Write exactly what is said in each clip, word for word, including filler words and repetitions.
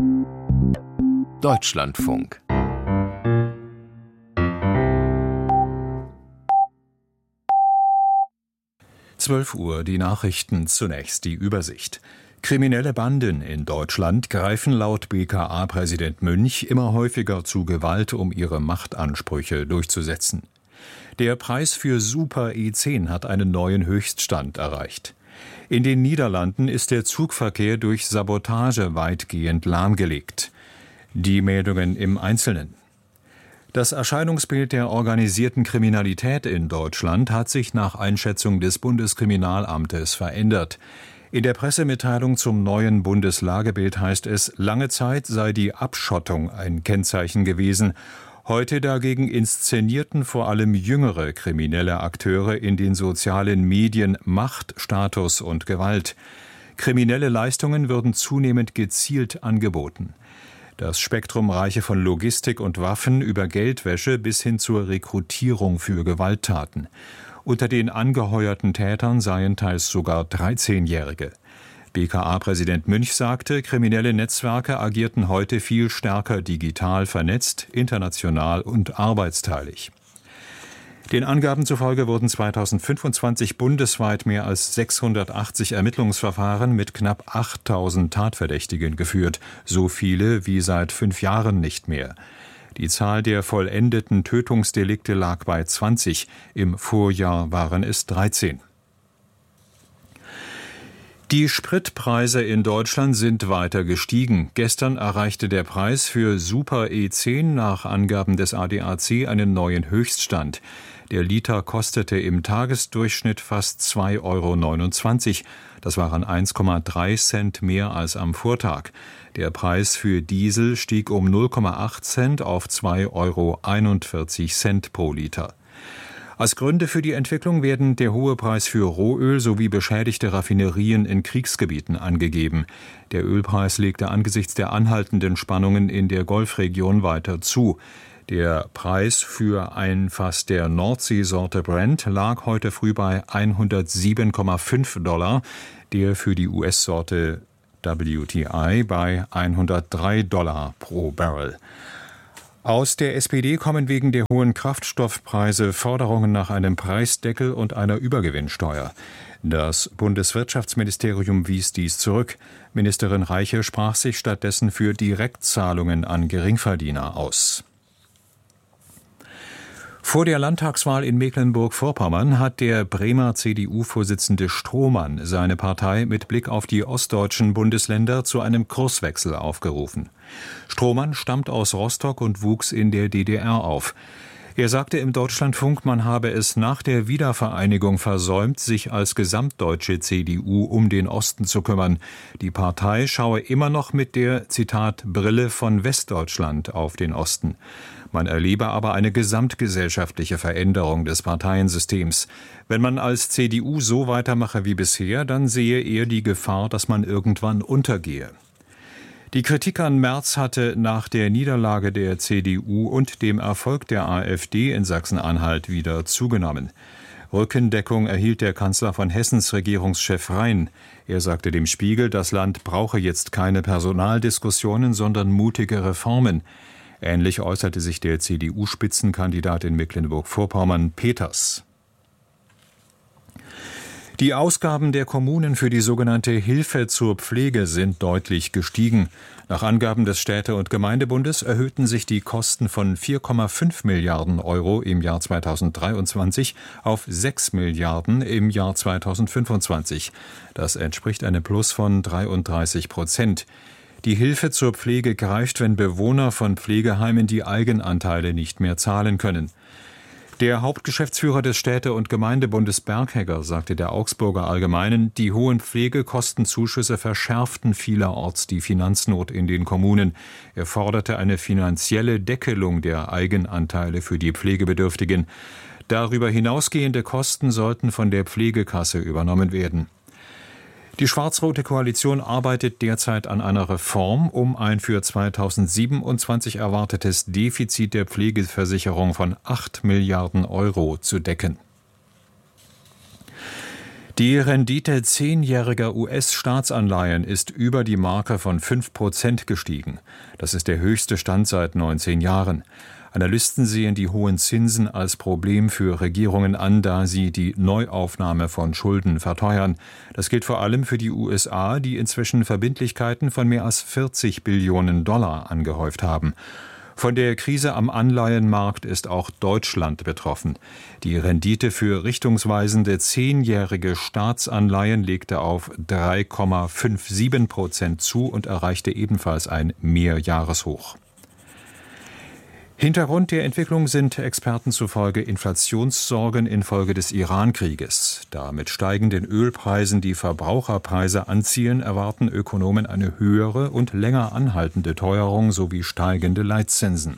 Deutschlandfunk. zwölf Uhr, die Nachrichten, zunächst die Übersicht. Kriminelle Banden in Deutschland greifen laut B K A-Präsident Münch immer häufiger zu Gewalt, um ihre Machtansprüche durchzusetzen. Der Preis für Super E zehn hat einen neuen Höchststand erreicht. In den Niederlanden ist der Zugverkehr durch Sabotage weitgehend lahmgelegt. Die Meldungen im Einzelnen. Das Erscheinungsbild der organisierten Kriminalität in Deutschland hat sich nach Einschätzung des Bundeskriminalamtes verändert. In der Pressemitteilung zum neuen Bundeslagebild heißt es, lange Zeit sei die Abschottung ein Kennzeichen gewesen. Heute dagegen inszenierten vor allem jüngere kriminelle Akteure in den sozialen Medien Macht, Status und Gewalt. Kriminelle Leistungen würden zunehmend gezielt angeboten. Das Spektrum reiche von Logistik und Waffen über Geldwäsche bis hin zur Rekrutierung für Gewalttaten. Unter den angeheuerten Tätern seien teils sogar dreizehnjährige. B K A-Präsident Münch sagte, kriminelle Netzwerke agierten heute viel stärker digital vernetzt, international und arbeitsteilig. Den Angaben zufolge wurden zweitausendfünfundzwanzig bundesweit mehr als sechshundertachtzig Ermittlungsverfahren mit knapp achttausend Tatverdächtigen geführt, so viele wie seit fünf Jahren nicht mehr. Die Zahl der vollendeten Tötungsdelikte lag bei zwanzig, im Vorjahr waren es dreizehn. Die Spritpreise in Deutschland sind weiter gestiegen. Gestern erreichte der Preis für Super E zehn nach Angaben des A D A C einen neuen Höchststand. Der Liter kostete im Tagesdurchschnitt fast zwei Euro neunundzwanzig. Das waren eins Komma drei Cent mehr als am Vortag. Der Preis für Diesel stieg um null Komma acht Cent auf zwei Euro einundvierzig pro Liter. Als Gründe für die Entwicklung werden der hohe Preis für Rohöl sowie beschädigte Raffinerien in Kriegsgebieten angegeben. Der Ölpreis legte angesichts der anhaltenden Spannungen in der Golfregion weiter zu. Der Preis für ein Fass der Nordseesorte Brent lag heute früh bei hundertsieben Komma fünf Dollar, der für die U S-Sorte W T I bei hundertdrei Dollar pro Barrel. Aus der S P D kommen wegen der hohen Kraftstoffpreise Forderungen nach einem Preisdeckel und einer Übergewinnsteuer. Das Bundeswirtschaftsministerium wies dies zurück. Ministerin Reiche sprach sich stattdessen für Direktzahlungen an Geringverdiener aus. Vor der Landtagswahl in Mecklenburg-Vorpommern hat der Bremer C D U-Vorsitzende Strohmann seine Partei mit Blick auf die ostdeutschen Bundesländer zu einem Kurswechsel aufgerufen. Strohmann stammt aus Rostock und wuchs in der D D R auf. Er sagte im Deutschlandfunk, man habe es nach der Wiedervereinigung versäumt, sich als gesamtdeutsche C D U um den Osten zu kümmern. Die Partei schaue immer noch mit der, Zitat, Brille von Westdeutschland auf den Osten. Man erlebe aber eine gesamtgesellschaftliche Veränderung des Parteiensystems. Wenn man als C D U so weitermache wie bisher, dann sehe er die Gefahr, dass man irgendwann untergehe. Die Kritik an Merz hatte nach der Niederlage der C D U und dem Erfolg der AfD in Sachsen-Anhalt wieder zugenommen. Rückendeckung erhielt der Kanzler von Hessens Regierungschef Rhein. Er sagte dem Spiegel, das Land brauche jetzt keine Personaldiskussionen, sondern mutige Reformen. Ähnlich äußerte sich der C D U-Spitzenkandidat in Mecklenburg-Vorpommern Peters. Die Ausgaben der Kommunen für die sogenannte Hilfe zur Pflege sind deutlich gestiegen. Nach Angaben des Städte- und Gemeindebundes erhöhten sich die Kosten von vier Komma fünf Milliarden Euro im Jahr zweitausenddreiundzwanzig auf sechs Milliarden im Jahr zweitausendfünfundzwanzig. Das entspricht einem Plus von dreiunddreißig Prozent. Die Hilfe zur Pflege greift, wenn Bewohner von Pflegeheimen die Eigenanteile nicht mehr zahlen können. Der Hauptgeschäftsführer des Städte- und Gemeindebundes Berghegger sagte der Augsburger Allgemeinen, die hohen Pflegekostenzuschüsse verschärften vielerorts die Finanznot in den Kommunen. Er forderte eine finanzielle Deckelung der Eigenanteile für die Pflegebedürftigen. Darüber hinausgehende Kosten sollten von der Pflegekasse übernommen werden. Die schwarz-rote Koalition arbeitet derzeit an einer Reform, um ein für zweitausendsiebenundzwanzig erwartetes Defizit der Pflegeversicherung von acht Milliarden Euro zu decken. Die Rendite zehnjähriger U S-Staatsanleihen ist über die Marke von fünf Prozent gestiegen. Das ist der höchste Stand seit neunzehn Jahren. Analysten sehen die hohen Zinsen als Problem für Regierungen an, da sie die Neuaufnahme von Schulden verteuern. Das gilt vor allem für die U S A, die inzwischen Verbindlichkeiten von mehr als vierzig Billionen Dollar angehäuft haben. Von der Krise am Anleihenmarkt ist auch Deutschland betroffen. Die Rendite für richtungsweisende zehnjährige Staatsanleihen legte auf drei Komma siebenundfünfzig Prozent zu und erreichte ebenfalls ein Mehrjahreshoch. Hintergrund der Entwicklung sind Experten zufolge Inflationssorgen infolge des Iran-Krieges. Da mit steigenden Ölpreisen die Verbraucherpreise anziehen, erwarten Ökonomen eine höhere und länger anhaltende Teuerung sowie steigende Leitzinsen.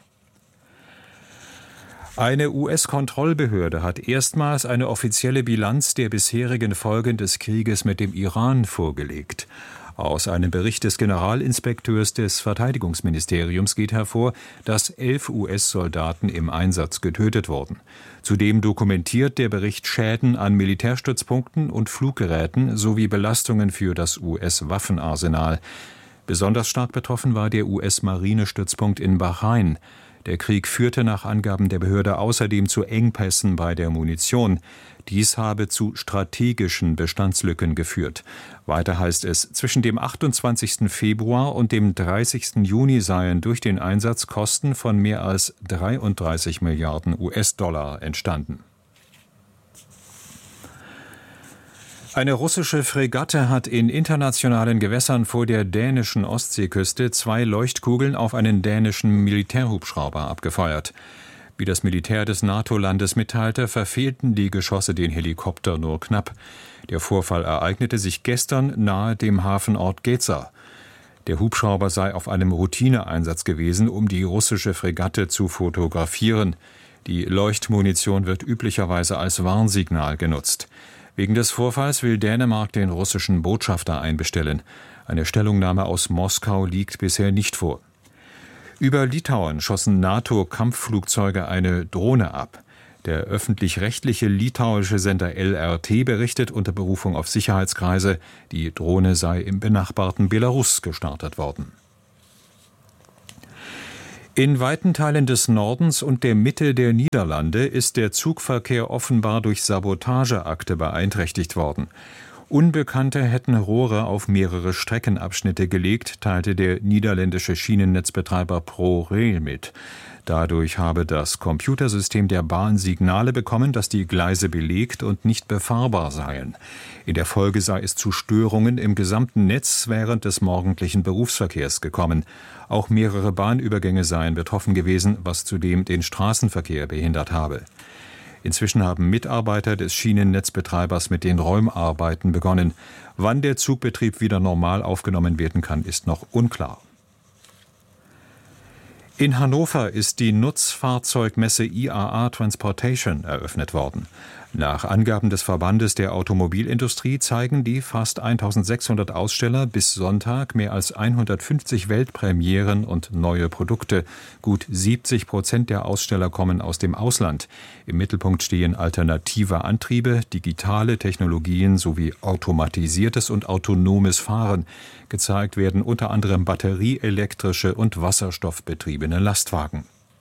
Eine U S-Kontrollbehörde hat erstmals eine offizielle Bilanz der bisherigen Folgen des Krieges mit dem Iran vorgelegt. Aus einem Bericht des Generalinspekteurs des Verteidigungsministeriums geht hervor, dass elf U S-Soldaten im Einsatz getötet wurden. Zudem dokumentiert der Bericht Schäden an Militärstützpunkten und Fluggeräten sowie Belastungen für das U S-Waffenarsenal. Besonders stark betroffen war der U S-Marinestützpunkt in Bahrain. Der Krieg führte nach Angaben der Behörde außerdem zu Engpässen bei der Munition. Dies habe zu strategischen Bestandslücken geführt. Weiter heißt es, zwischen dem achtundzwanzigsten Februar und dem dreißigsten Juni seien durch den Einsatz Kosten von mehr als dreiunddreißig Milliarden U S-Dollar entstanden. Eine russische Fregatte hat in internationalen Gewässern vor der dänischen Ostseeküste zwei Leuchtkugeln auf einen dänischen Militärhubschrauber abgefeuert. Wie das Militär des NATO-Landes mitteilte, verfehlten die Geschosse den Helikopter nur knapp. Der Vorfall ereignete sich gestern nahe dem Hafenort Geza. Der Hubschrauber sei auf einem Routineeinsatz gewesen, um die russische Fregatte zu fotografieren. Die Leuchtmunition wird üblicherweise als Warnsignal genutzt. Wegen des Vorfalls will Dänemark den russischen Botschafter einbestellen. Eine Stellungnahme aus Moskau liegt bisher nicht vor. Über Litauen schossen NATO-Kampfflugzeuge eine Drohne ab. Der öffentlich-rechtliche litauische Sender L R T berichtet unter Berufung auf Sicherheitskreise, die Drohne sei im benachbarten Belarus gestartet worden. In weiten Teilen des Nordens und der Mitte der Niederlande ist der Zugverkehr offenbar durch Sabotageakte beeinträchtigt worden. Unbekannte hätten Rohre auf mehrere Streckenabschnitte gelegt, teilte der niederländische Schienennetzbetreiber ProRail mit. Dadurch habe das Computersystem der Bahn Signale bekommen, dass die Gleise belegt und nicht befahrbar seien. In der Folge sei es zu Störungen im gesamten Netz während des morgendlichen Berufsverkehrs gekommen. Auch mehrere Bahnübergänge seien betroffen gewesen, was zudem den Straßenverkehr behindert habe. Inzwischen haben Mitarbeiter des Schienennetzbetreibers mit den Räumarbeiten begonnen. Wann der Zugbetrieb wieder normal aufgenommen werden kann, ist noch unklar. In Hannover ist die Nutzfahrzeugmesse I A A Transportation eröffnet worden. Nach Angaben des Verbandes der Automobilindustrie zeigen die fast eintausendsechshundert Aussteller bis Sonntag mehr als hundertfünfzig Weltpremieren und neue Produkte. Gut siebzig Prozent der Aussteller kommen aus dem Ausland. Im Mittelpunkt stehen alternative Antriebe, digitale Technologien sowie automatisiertes und autonomes Fahren. Gezeigt werden unter anderem batterieelektrische und wasserstoffbetriebene Lastwagen.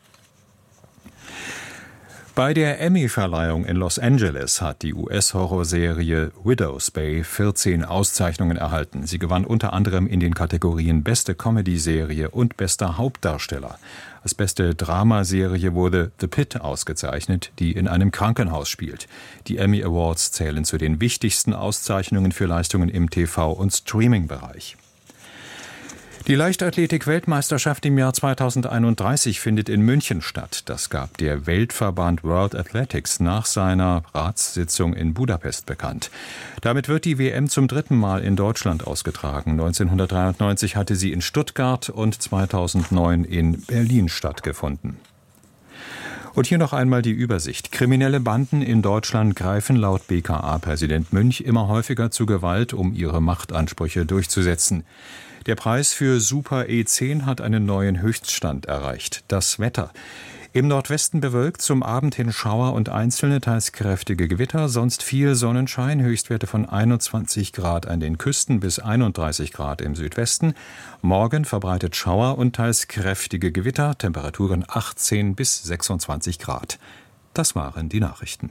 Bei der Emmy-Verleihung in Los Angeles hat die U S-Horrorserie Widow's Bay vierzehn Auszeichnungen erhalten. Sie gewann unter anderem in den Kategorien Beste Comedy-Serie und Bester Hauptdarsteller. Als beste Dramaserie wurde The Pitt ausgezeichnet, die in einem Krankenhaus spielt. Die Emmy Awards zählen zu den wichtigsten Auszeichnungen für Leistungen im T V- und Streaming-Bereich. Die Leichtathletik-Weltmeisterschaft im Jahr zweitausendeinunddreißig findet in München statt. Das gab der Weltverband World Athletics nach seiner Ratssitzung in Budapest bekannt. Damit wird die W M zum dritten Mal in Deutschland ausgetragen. neunzehnhundertdreiundneunzig hatte sie in Stuttgart und zweitausendneun in Berlin stattgefunden. Und hier noch einmal die Übersicht. Kriminelle Banden in Deutschland greifen laut B K A-Präsident Münch immer häufiger zu Gewalt, um ihre Machtansprüche durchzusetzen. Der Preis für Super E zehn hat einen neuen Höchststand erreicht. Das Wetter. Im Nordwesten bewölkt, zum Abend hin Schauer und einzelne, teils kräftige Gewitter, sonst viel Sonnenschein, Höchstwerte von einundzwanzig Grad an den Küsten bis einunddreißig Grad im Südwesten. Morgen verbreitet Schauer und teils kräftige Gewitter, Temperaturen achtzehn bis sechsundzwanzig Grad. Das waren die Nachrichten.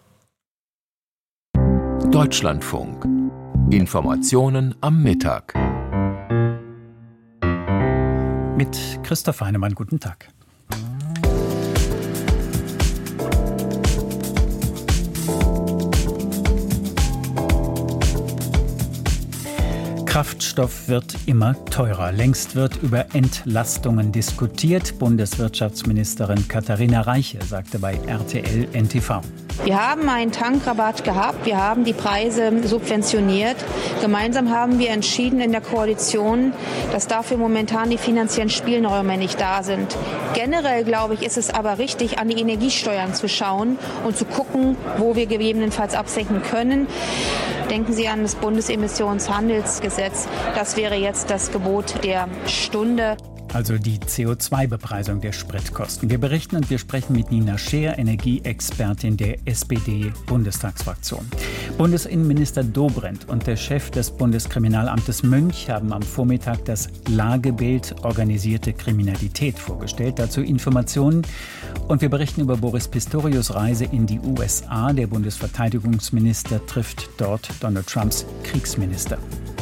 Deutschlandfunk. Informationen am Mittag. Mit Christoph Heinemann, guten Tag. Kraftstoff wird immer teurer. Längst wird über Entlastungen diskutiert. Bundeswirtschaftsministerin Katharina Reiche sagte bei R T L N T V. Wir haben einen Tankrabatt gehabt, wir haben die Preise subventioniert. Gemeinsam haben wir entschieden in der Koalition, dass dafür momentan die finanziellen Spielräume nicht da sind. Generell, glaube ich, ist es aber richtig, an die Energiesteuern zu schauen und zu gucken, wo wir gegebenenfalls absenken können. Denken Sie an das Bundesemissionshandelsgesetz. Das wäre jetzt das Gebot der Stunde. Also die C O zwei Bepreisung der Spritkosten. Wir berichten und wir sprechen mit Nina Scheer, Energieexpertin der S P D-Bundestagsfraktion. Bundesinnenminister Dobrindt und der Chef des Bundeskriminalamtes Münch haben am Vormittag das Lagebild organisierte Kriminalität vorgestellt. Dazu Informationen. Und wir berichten über Boris Pistorius' Reise in die U S A. Der Bundesverteidigungsminister trifft dort Donald Trumps Kriegsminister.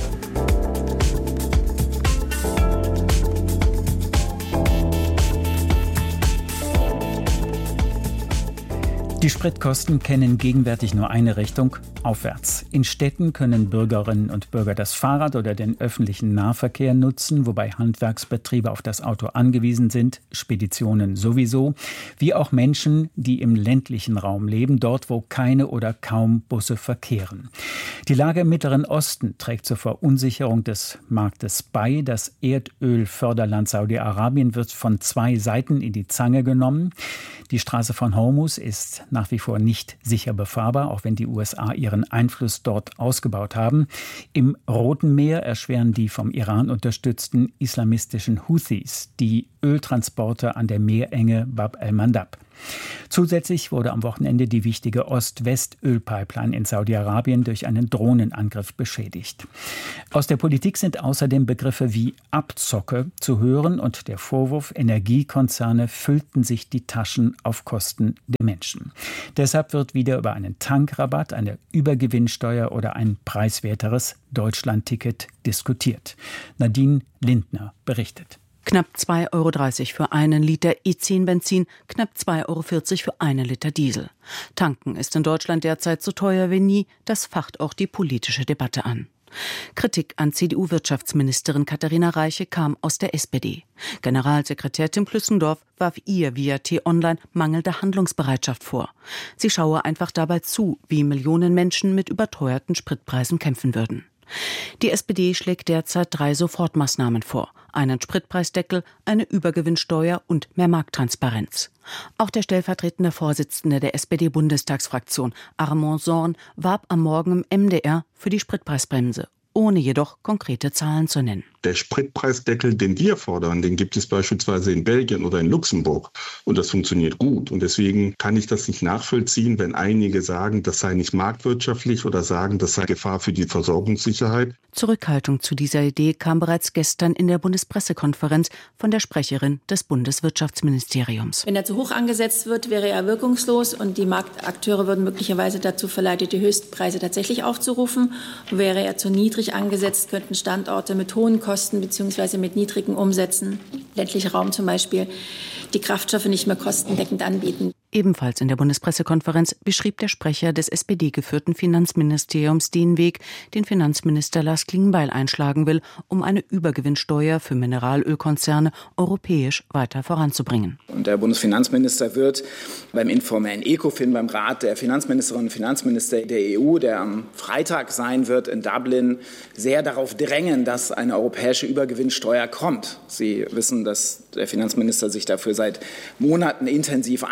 Die Spritkosten kennen gegenwärtig nur eine Richtung, aufwärts. In Städten können Bürgerinnen und Bürger das Fahrrad oder den öffentlichen Nahverkehr nutzen, wobei Handwerksbetriebe auf das Auto angewiesen sind, Speditionen sowieso, wie auch Menschen, die im ländlichen Raum leben, dort wo keine oder kaum Busse verkehren. Die Lage im Mittleren Osten trägt zur Verunsicherung des Marktes bei. Das Erdölförderland Saudi-Arabien wird von zwei Seiten in die Zange genommen. Die Straße von Hormuz ist nach wie vor nicht sicher befahrbar, auch wenn die U S A ihren Einfluss dort ausgebaut haben. Im Roten Meer erschweren die vom Iran unterstützten islamistischen Houthis die Öltransporte an der Meerenge Bab el-Mandab. Zusätzlich wurde am Wochenende die wichtige Ost-West-Ölpipeline in Saudi-Arabien durch einen Drohnenangriff beschädigt. Aus der Politik sind außerdem Begriffe wie Abzocke zu hören und der Vorwurf, Energiekonzerne füllten sich die Taschen auf Kosten der Menschen. Deshalb wird wieder über einen Tankrabatt, eine Übergewinnsteuer oder ein preiswerteres Deutschlandticket diskutiert. Nadine Lindner berichtet. Knapp zwei Euro dreißig für einen Liter E zehn Benzin, knapp zwei Euro vierzig für einen Liter Diesel. Tanken ist in Deutschland derzeit so teuer wie nie, das facht auch die politische Debatte an. Kritik an C D U-Wirtschaftsministerin Katharina Reiche kam aus der S P D. Generalsekretär Tim Plüssendorf warf ihr via T-Online mangelnde Handlungsbereitschaft vor. Sie schaue einfach dabei zu, wie Millionen Menschen mit überteuerten Spritpreisen kämpfen würden. Die S P D schlägt derzeit drei Sofortmaßnahmen vor. Einen Spritpreisdeckel, eine Übergewinnsteuer und mehr Markttransparenz. Auch der stellvertretende Vorsitzende der S P D-Bundestagsfraktion, Armand Sorn, warb am Morgen im M D R für die Spritpreisbremse, ohne jedoch konkrete Zahlen zu nennen. Der Spritpreisdeckel, den wir fordern, den gibt es beispielsweise in Belgien oder in Luxemburg. Und das funktioniert gut. Und deswegen kann ich das nicht nachvollziehen, wenn einige sagen, das sei nicht marktwirtschaftlich oder sagen, das sei Gefahr für die Versorgungssicherheit. Zurückhaltung zu dieser Idee kam bereits gestern in der Bundespressekonferenz von der Sprecherin des Bundeswirtschaftsministeriums. Wenn er zu hoch angesetzt wird, wäre er wirkungslos und die Marktakteure würden möglicherweise dazu verleitet, die Höchstpreise tatsächlich aufzurufen. Wäre er zu niedrig angesetzt, könnten Standorte mit hohen Kosten bzw. mit niedrigen Umsätzen, ländlicher Raum zum Beispiel, die Kraftstoffe nicht mehr kostendeckend anbieten. Ebenfalls in der Bundespressekonferenz beschrieb der Sprecher des S P D-geführten Finanzministeriums den Weg, den Finanzminister Lars Klingbeil einschlagen will, um eine Übergewinnsteuer für Mineralölkonzerne europäisch weiter voranzubringen. Und der Bundesfinanzminister wird beim informellen ECOFIN, beim Rat der Finanzministerinnen und Finanzminister der E U, der am Freitag sein wird in Dublin, sehr darauf drängen, dass eine europäische Übergewinnsteuer kommt. Sie wissen, dass der Finanzminister sich dafür seit Monaten intensiv einsetzt.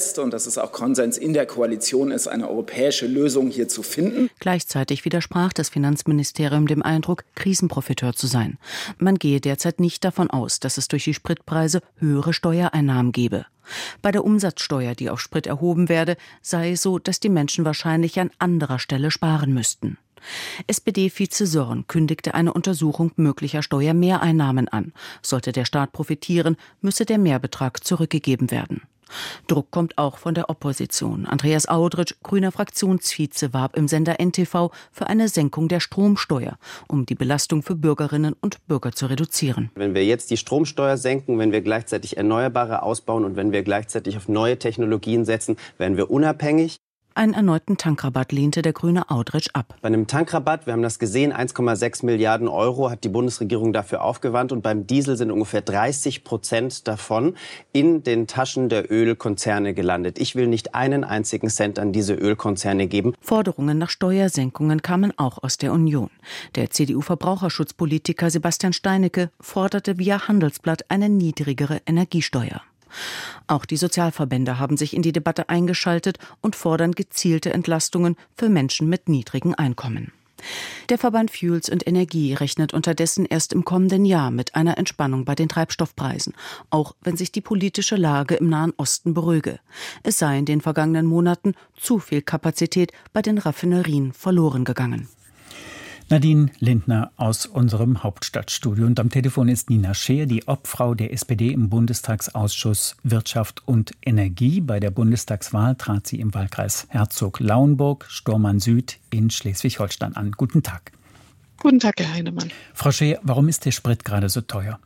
jetzt, und das ist auch Konsens in der Koalition ist, eine europäische Lösung hier zu finden. Gleichzeitig widersprach das Finanzministerium dem Eindruck, Krisenprofiteur zu sein. Man gehe derzeit nicht davon aus, dass es durch die Spritpreise höhere Steuereinnahmen gebe. Bei der Umsatzsteuer, die auf Sprit erhoben werde, sei es so, dass die Menschen wahrscheinlich an anderer Stelle sparen müssten. S P D-Vize Sorn kündigte eine Untersuchung möglicher Steuermehreinnahmen an. Sollte der Staat profitieren, müsse der Mehrbetrag zurückgegeben werden. Druck kommt auch von der Opposition. Andreas Audritsch, grüner Fraktionsvize, warb im Sender N T V für eine Senkung der Stromsteuer, um die Belastung für Bürgerinnen und Bürger zu reduzieren. Wenn wir jetzt die Stromsteuer senken, wenn wir gleichzeitig Erneuerbare ausbauen und wenn wir gleichzeitig auf neue Technologien setzen, werden wir unabhängig. Einen erneuten Tankrabatt lehnte der grüne Audritsch ab. Bei einem Tankrabatt, wir haben das gesehen, eins Komma sechs Milliarden Euro hat die Bundesregierung dafür aufgewandt und beim Diesel sind ungefähr dreißig Prozent davon in den Taschen der Ölkonzerne gelandet. Ich will nicht einen einzigen Cent an diese Ölkonzerne geben. Forderungen nach Steuersenkungen kamen auch aus der Union. Der C D U-Verbraucherschutzpolitiker Sebastian Steinecke forderte via Handelsblatt eine niedrigere Energiesteuer. Auch die Sozialverbände haben sich in die Debatte eingeschaltet und fordern gezielte Entlastungen für Menschen mit niedrigen Einkommen. Der Verband Fuels und Energie rechnet unterdessen erst im kommenden Jahr mit einer Entspannung bei den Treibstoffpreisen, auch wenn sich die politische Lage im Nahen Osten beruhige. Es sei in den vergangenen Monaten zu viel Kapazität bei den Raffinerien verloren gegangen. Nadine Lindner aus unserem Hauptstadtstudio. Und am Telefon ist Nina Scheer, die Obfrau der S P D im Bundestagsausschuss Wirtschaft und Energie. Bei der Bundestagswahl trat sie im Wahlkreis Herzog-Lauenburg, Stormarn Süd in Schleswig-Holstein an. Guten Tag. Guten Tag, Herr Heinemann. Frau Scheer, warum ist der Sprit gerade so teuer?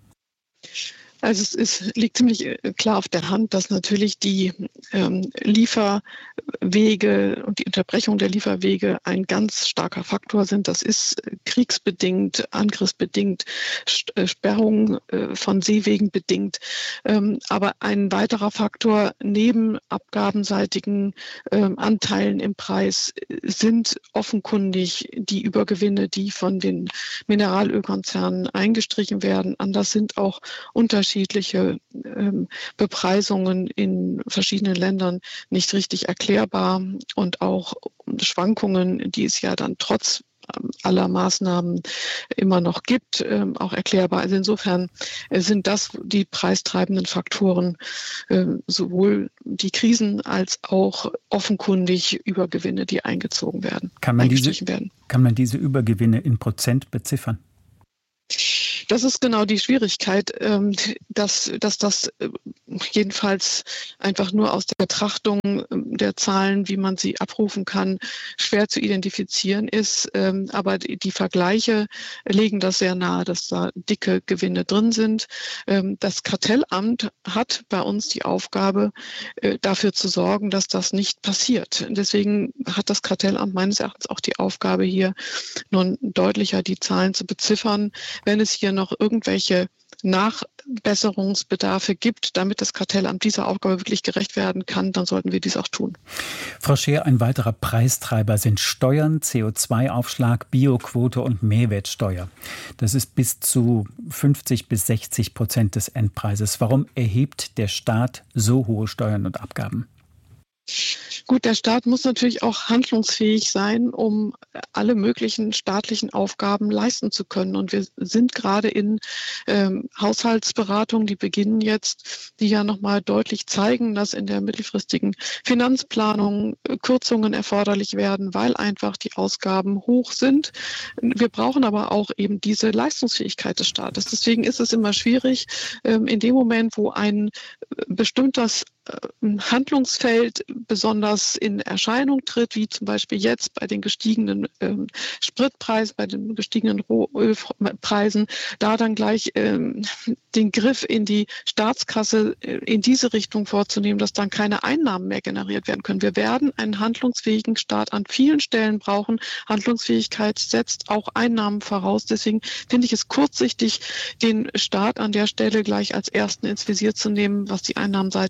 Also es ist, liegt ziemlich klar auf der Hand, dass natürlich die ähm, Lieferwege und die Unterbrechung der Lieferwege ein ganz starker Faktor sind. Das ist kriegsbedingt, angriffsbedingt, Sperrung äh, von Seewegen bedingt. Ähm, aber ein weiterer Faktor neben abgabenseitigen ähm, Anteilen im Preis sind offenkundig die Übergewinne, die von den Mineralölkonzernen eingestrichen werden. Anders sind auch unterschiedliche ähm, Bepreisungen in verschiedenen Ländern nicht richtig erklärbar und auch Schwankungen, die es ja dann trotz aller Maßnahmen immer noch gibt, ähm, auch erklärbar. Also insofern äh, sind das die preistreibenden Faktoren, äh, sowohl die Krisen als auch offenkundig Übergewinne, die eingezogen werden, kann man diese, werden. Kann man diese Übergewinne in Prozent beziffern? Das ist genau die Schwierigkeit, dass, dass das jedenfalls einfach nur aus der Betrachtung der Zahlen, wie man sie abrufen kann, schwer zu identifizieren ist. Aber die Vergleiche legen das sehr nahe, dass da dicke Gewinne drin sind. Das Kartellamt hat bei uns die Aufgabe, dafür zu sorgen, dass das nicht passiert. Deswegen hat das Kartellamt meines Erachtens auch die Aufgabe, hier nun deutlicher die Zahlen zu beziffern. Wenn es hier noch irgendwelche Nachbesserungsbedarfe gibt, damit das Kartellamt dieser Aufgabe wirklich gerecht werden kann, dann sollten wir dies auch tun. Frau Scheer, ein weiterer Preistreiber sind Steuern, C O zwei Aufschlag, Bioquote und Mehrwertsteuer. Das ist bis zu fünfzig bis sechzig Prozent des Endpreises. Warum erhebt der Staat so hohe Steuern und Abgaben? Gut, der Staat muss natürlich auch handlungsfähig sein, um alle möglichen staatlichen Aufgaben leisten zu können. Und wir sind gerade in ähm, Haushaltsberatungen, die beginnen jetzt, die ja nochmal deutlich zeigen, dass in der mittelfristigen Finanzplanung äh, Kürzungen erforderlich werden, weil einfach die Ausgaben hoch sind. Wir brauchen aber auch eben diese Leistungsfähigkeit des Staates. Deswegen ist es immer schwierig, ähm, in dem Moment, wo ein äh, bestimmtes Handlungsfeld besonders in Erscheinung tritt, wie zum Beispiel jetzt bei den gestiegenen ähm, Spritpreisen, bei den gestiegenen Rohölpreisen, da dann gleich ähm, den Griff in die Staatskasse äh, in diese Richtung vorzunehmen, dass dann keine Einnahmen mehr generiert werden können. Wir werden einen handlungsfähigen Staat an vielen Stellen brauchen. Handlungsfähigkeit setzt auch Einnahmen voraus. Deswegen finde ich es kurzsichtig, den Staat an der Stelle gleich als ersten ins Visier zu nehmen, was die Einnahmenseite angeht.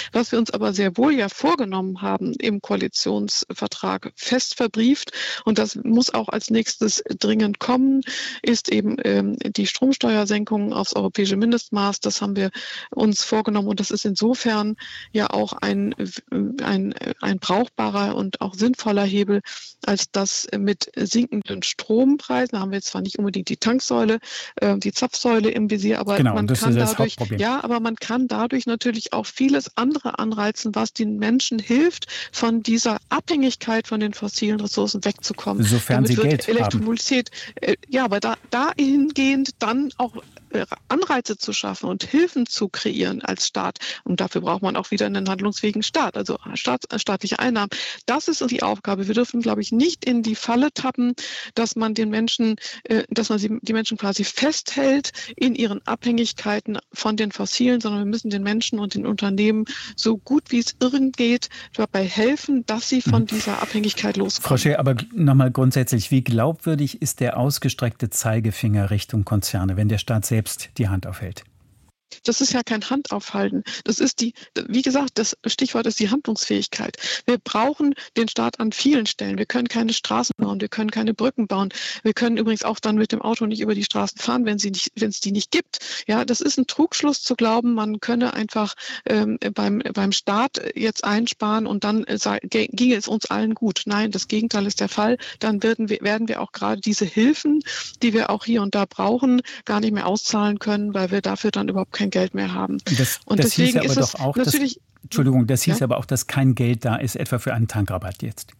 Was wir uns aber sehr wohl ja vorgenommen haben, im Koalitionsvertrag fest verbrieft, und das muss auch als nächstes dringend kommen, ist eben ähm, die Stromsteuersenkung aufs europäische Mindestmaß. Das haben wir uns vorgenommen, und das ist insofern ja auch ein, ein, ein brauchbarer und auch sinnvoller Hebel, als dass mit sinkenden Strompreisen, da haben wir jetzt zwar nicht unbedingt die Tanksäule, äh, die Zapfsäule im Visier, aber genau, man das kann ist das dadurch, Hauptproblem. ja, aber man kann dadurch natürlich auch vieles andere anreizen, was den Menschen hilft, von dieser Abhängigkeit von den fossilen Ressourcen wegzukommen. Sofern Damit sie wird Geld Elektromobilität, äh, ja, aber da, dahingehend dann auch Anreize zu schaffen und Hilfen zu kreieren als Staat. Und dafür braucht man auch wieder einen handlungsfähigen Staat, also Staat, staatliche Einnahmen. Das ist die Aufgabe. Wir dürfen, glaube ich, nicht in die Falle tappen, dass man den Menschen, äh, dass man sie, die Menschen quasi festhält in ihren Abhängigkeiten von den Fossilen, sondern wir müssen den Menschen und den Unternehmen so gut wie es irgend geht dabei helfen, dass sie von dieser Abhängigkeit loskommen. Frau Scheer, aber nochmal grundsätzlich, wie glaubwürdig ist der ausgestreckte Zeigefinger Richtung Konzerne, wenn der Staat selbst die Hand aufhält? Das ist ja kein Handaufhalten. Das ist die, wie gesagt, das Stichwort ist die Handlungsfähigkeit. Wir brauchen den Staat an vielen Stellen. Wir können keine Straßen bauen, wir können keine Brücken bauen. Wir können übrigens auch dann mit dem Auto nicht über die Straßen fahren, wenn sie nicht, wenn es die nicht gibt. Ja, das ist ein Trugschluss zu glauben, man könne einfach ähm, beim, beim Staat jetzt einsparen und dann äh, ginge es uns allen gut. Nein, das Gegenteil ist der Fall. Dann werden wir, werden wir auch gerade diese Hilfen, die wir auch hier und da brauchen, gar nicht mehr auszahlen können, weil wir dafür dann überhaupt kein Geld mehr haben. Das, und das deswegen hieß aber ist doch auch, natürlich, dass, Entschuldigung, das hieß ja? aber auch, dass kein Geld da ist, etwa für einen Tankrabatt jetzt.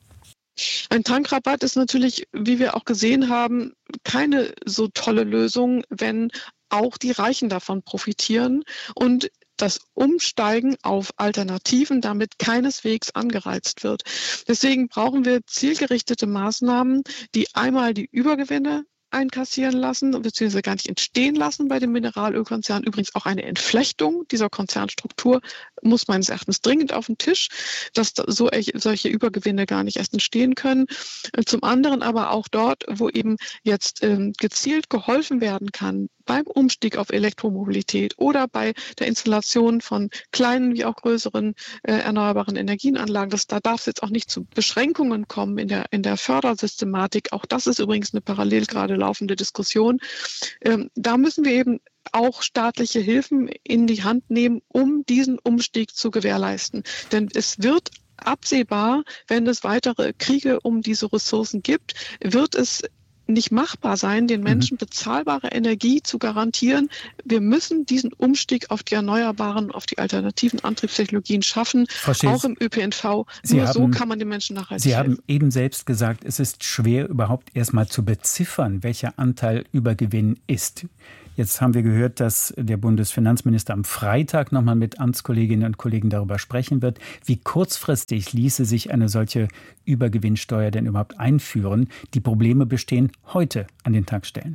Ein Tankrabatt ist natürlich, wie wir auch gesehen haben, keine so tolle Lösung, wenn auch die Reichen davon profitieren und das Umsteigen auf Alternativen damit keineswegs angereizt wird. Deswegen brauchen wir zielgerichtete Maßnahmen, die einmal die Übergewinne einkassieren lassen, beziehungsweise gar nicht entstehen lassen bei den Mineralölkonzernen. Übrigens auch eine Entflechtung dieser Konzernstruktur muss meines Erachtens dringend auf den Tisch, dass so solche Übergewinne gar nicht erst entstehen können. Zum anderen aber auch dort, wo eben jetzt ähm, gezielt geholfen werden kann, beim Umstieg auf Elektromobilität oder bei der Installation von kleinen wie auch größeren äh, erneuerbaren Energienanlagen. Das, da darf es jetzt auch nicht zu Beschränkungen kommen in der, in der Fördersystematik. Auch das ist übrigens eine parallel gerade laufende Diskussion. Ähm, da müssen wir eben auch staatliche Hilfen in die Hand nehmen, um diesen Umstieg zu gewährleisten. Denn es wird absehbar, wenn es weitere Kriege um diese Ressourcen gibt, wird es nicht machbar sein, den Menschen bezahlbare Energie zu garantieren. Wir müssen diesen Umstieg auf die erneuerbaren, auf die alternativen Antriebstechnologien schaffen, auch im Ö P N V. Sie Nur haben, so kann man den Menschen nachhaltig Sie helfen. haben eben selbst gesagt, es ist schwer überhaupt erstmal zu beziffern, welcher Anteil Übergewinn ist. Jetzt haben wir gehört, dass der Bundesfinanzminister am Freitag nochmal mit Amtskolleginnen und Kollegen darüber sprechen wird. Wie kurzfristig ließe sich eine solche Übergewinnsteuer denn überhaupt einführen? Die Probleme bestehen heute an den Tankstellen.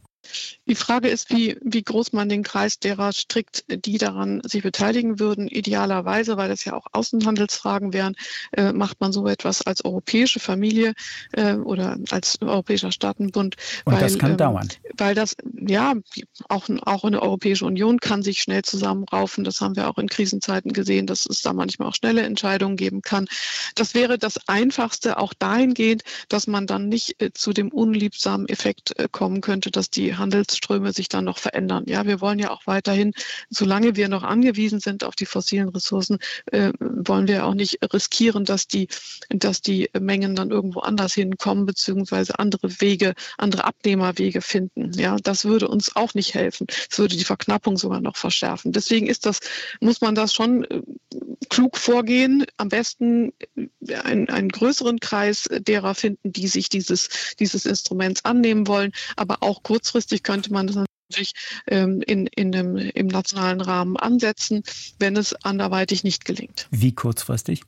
Die Frage ist, wie, wie groß man den Kreis derer strickt, die daran sich beteiligen würden. Idealerweise, weil das ja auch Außenhandelsfragen wären, äh, macht man so etwas als europäische Familie äh, oder als Europäischer Staatenbund. Und weil, das kann ähm, dauern. Weil das, ja, auch, auch eine Europäische Union kann sich schnell zusammenraufen. Das haben wir auch in Krisenzeiten gesehen, dass es da manchmal auch schnelle Entscheidungen geben kann. Das wäre das Einfachste, auch dahingehend, dass man dann nicht äh, zu dem unliebsamen Effekt äh, kommen könnte, dass die Handelsströme sich dann noch verändern. Ja, wir wollen ja auch weiterhin, solange wir noch angewiesen sind auf die fossilen Ressourcen, äh, wollen wir auch nicht riskieren, dass die, dass die Mengen dann irgendwo anders hinkommen, beziehungsweise andere Wege, andere Abnehmerwege finden. Ja, das würde uns auch nicht helfen. Es würde die Verknappung sogar noch verschärfen. Deswegen ist das, muss man das schon äh, klug vorgehen. Am besten einen, einen größeren Kreis derer finden, die sich dieses, dieses Instruments annehmen wollen, aber auch kurzfristig könnte man das natürlich ähm, in, in dem, im nationalen Rahmen ansetzen, wenn es anderweitig nicht gelingt. Wie kurzfristig?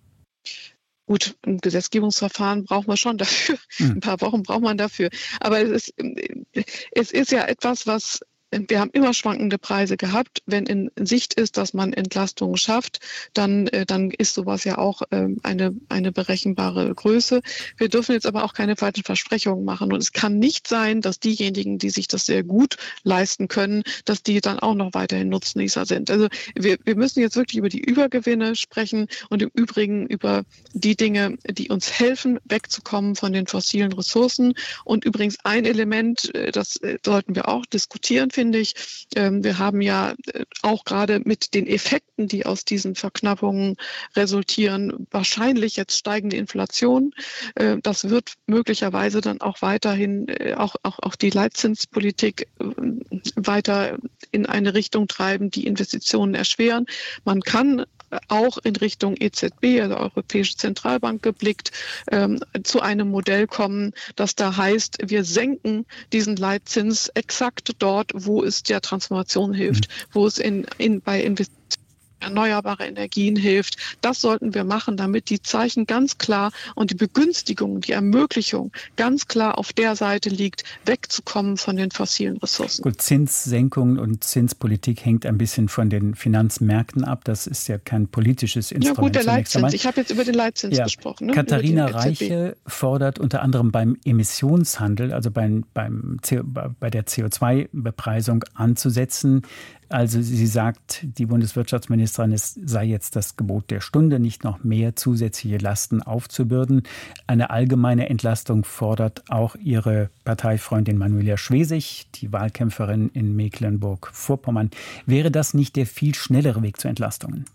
Gut, ein Gesetzgebungsverfahren braucht man schon dafür. Hm. Ein paar Wochen braucht man dafür. Aber es ist, es ist ja etwas, was wir haben immer schwankende Preise gehabt. Wenn in Sicht ist, dass man Entlastungen schafft, dann, dann ist sowas ja auch eine, eine berechenbare Größe. Wir dürfen jetzt aber auch keine falschen Versprechungen machen. Und es kann nicht sein, dass diejenigen, die sich das sehr gut leisten können, dass die dann auch noch weiterhin Nutznießer sind. Also wir, wir müssen jetzt wirklich über die Übergewinne sprechen und im Übrigen über die Dinge, die uns helfen, wegzukommen von den fossilen Ressourcen. Und übrigens ein Element, das sollten wir auch diskutieren, finde ich. Wir haben ja auch gerade mit den Effekten, die aus diesen Verknappungen resultieren, wahrscheinlich jetzt steigende Inflation. Das wird möglicherweise dann auch weiterhin, auch, auch, auch die Leitzinspolitik weiter in eine Richtung treiben, die Investitionen erschweren. Man kann auch in Richtung E Z B, also Europäische Zentralbank geblickt, ähm, zu einem Modell kommen, das da heißt, wir senken diesen Leitzins exakt dort, wo es der Transformation hilft, mhm. wo es in, in, bei Investitionen erneuerbare Energien hilft. Das sollten wir machen, damit die Zeichen ganz klar und die Begünstigung, die Ermöglichung ganz klar auf der Seite liegt, wegzukommen von den fossilen Ressourcen. Gut, Zinssenkung und Zinspolitik hängt ein bisschen von den Finanzmärkten ab. Das ist ja kein politisches Instrument. Ja gut, der Leitzins. Ich habe jetzt über den Leitzins ja. gesprochen. Ne? Katharina Reiche fordert unter anderem beim Emissionshandel, also beim, beim C O, bei der C O zwei Bepreisung anzusetzen. Also sie sagt, die Bundeswirtschaftsministerin, es sei jetzt das Gebot der Stunde, nicht noch mehr zusätzliche Lasten aufzubürden. Eine allgemeine Entlastung fordert auch ihre Parteifreundin Manuela Schwesig, die Wahlkämpferin in Mecklenburg-Vorpommern. Wäre das nicht der viel schnellere Weg zu Entlastungen?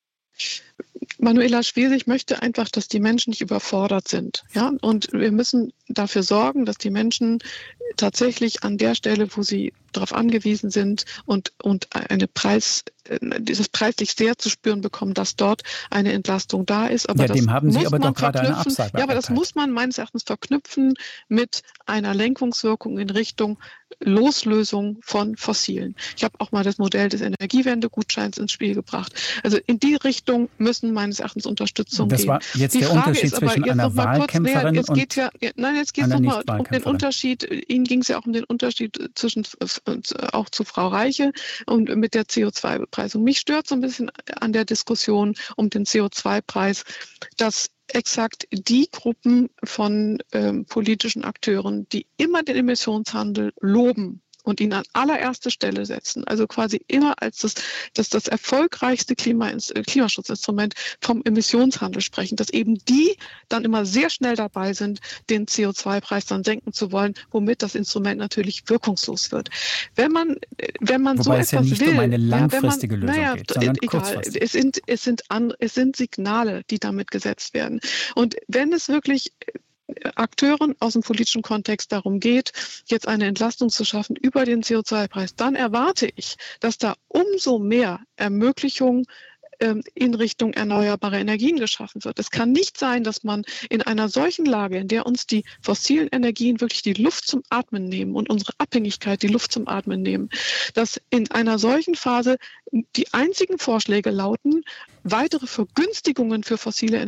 Manuela Schwesig möchte einfach, dass die Menschen nicht überfordert sind. Ja? Und wir müssen dafür sorgen, dass die Menschen tatsächlich an der Stelle, wo sie darauf angewiesen sind und, und eine Preis, dieses preislich sehr zu spüren bekommen, dass dort eine Entlastung da ist. Aber ja, das dem haben Sie muss aber man doch gerade eine Absage Ja, aber das erteilt. muss man meines Erachtens verknüpfen mit einer Lenkungswirkung in Richtung Loslösung von Fossilen. Ich habe auch mal das Modell des Energiewendegutscheins ins Spiel gebracht. Also in die Richtung müssen meines Erachtens Unterstützung das gehen. war jetzt die der Frage Unterschied ist aber, zwischen jetzt einer noch mal kurz, Wahlkämpferin nee, jetzt und geht ja, Nein, jetzt geht es einer nochmal um den Nicht-Wahlkämpferin. Unterschied. Ihnen ging es ja auch um den Unterschied zwischen auch zu Frau Reiche und mit der C O zwei Bepreisung. Mich stört so ein bisschen an der Diskussion um den C O zwei Preis, dass exakt die Gruppen von ähm, politischen Akteuren, die immer den Emissionshandel loben und ihn an allererste Stelle setzen, also quasi immer als das, das, das erfolgreichste Klima, Klimaschutzinstrument vom Emissionshandel sprechen, dass eben die dann immer sehr schnell dabei sind, den C O zwei Preis dann senken zu wollen, womit das Instrument natürlich wirkungslos wird. Wenn man, wenn man Wobei so es ja etwas nicht will, um eine ja, langfristige wenn man, Lösung naja, geht, sondern egal, kurzfristig. es sind, es sind an, es sind Signale, die damit gesetzt werden. Und wenn es wirklich Akteuren aus dem politischen Kontext darum geht, jetzt eine Entlastung zu schaffen über den C O zwei Preis, dann erwarte ich, dass da umso mehr Ermöglichung in Richtung erneuerbare Energien geschaffen wird. Es kann nicht sein, dass man in einer solchen Lage, in der uns die fossilen Energien wirklich die Luft zum Atmen nehmen und unsere Abhängigkeit die Luft zum Atmen nehmen, dass in einer solchen Phase die einzigen Vorschläge lauten, weitere Vergünstigungen für fossile Energien